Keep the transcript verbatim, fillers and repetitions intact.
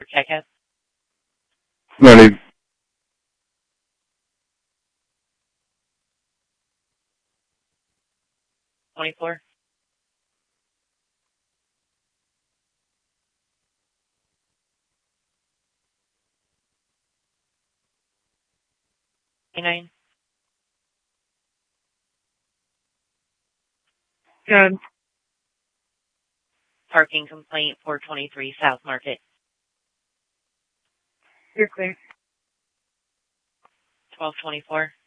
Checkout. No need. twenty-four. twenty-nine. Good. Parking complaint four twenty-three South Market. You're clear. twelve twenty-four.